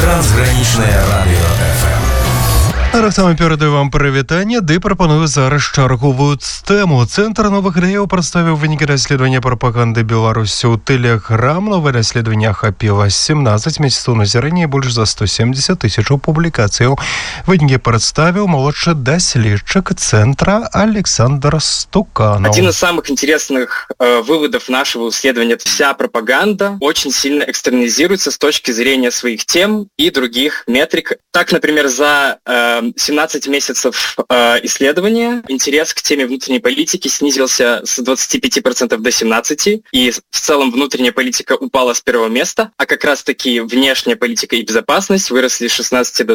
Трансграничная радио ФМ. Рахтами передаю вам прывітанне, ды прапаную зараз чарговую тэму. Цэнтр новых ідэяў прадставіў вынікі даследавання прапаганды Беларусі ў Тэлеграм. Новае даследаванне ахапіла 17 месяцаў назірання і больш за 170 тысячаў публікацыяў. Вынікі прадставіў малодшы даследчык цэнтра Александр Стуканов. Один из самых интересных выводов нашего исследования – вся пропаганда очень сильно экстернализируется с точки зрения своих тем и других метрик. Так, например, за 17 месяцев исследования интерес к теме внутренней политики снизился с 25% до 17%, и в целом внутренняя политика упала с первого места, а как раз-таки внешняя политика и безопасность выросли с 16 до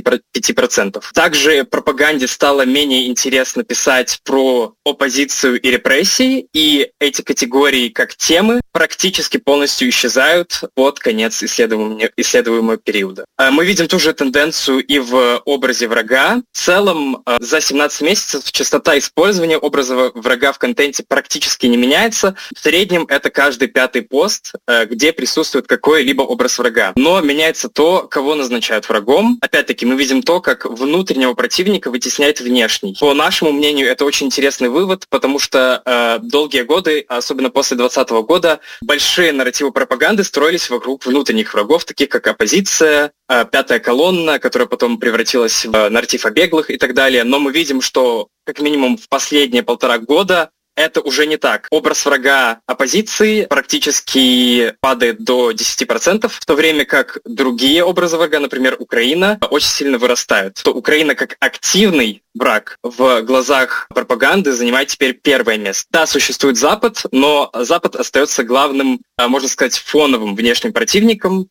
25%. Также пропаганде стало менее интересно писать про оппозицию и репрессии, и эти категории как темы практически полностью исчезают под конец исследуемого периода. Мы видим ту же тенденцию и в образе врага. В целом, за 17 месяцев частота использования образа врага в контенте практически не меняется. В среднем это каждый 5-й пост, где присутствует какой-либо образ врага. Но меняется то, кого назначают врагом. Опять-таки, мы видим то, как внутреннего противника вытесняет внешний. По нашему мнению, это очень интересный вывод, потому что долгие годы, особенно после 2020 года, большие нарративы пропаганды строились вокруг внутренних врагов, таких как оппозиция, пятая колонна, которая потом превратилась в нарратив о беглых и так далее. Но мы видим, что как минимум в последние 1,5 года это уже не так. Образ врага оппозиции практически падает до 10%, в то время как другие образы врага, например, Украина, очень сильно вырастают. То Украина как активный враг в глазах пропаганды занимает теперь первое место. Да, существует Запад, но Запад остается главным, можно сказать, фоновым внешним противником.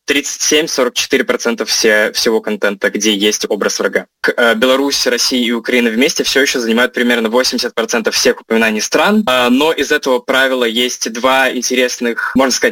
37-44% всего контента, где есть образ врага. Беларусь, Россия и Украина вместе все еще занимают примерно 80% всех упоминаний стран, но из этого правила есть два интересных, можно сказать,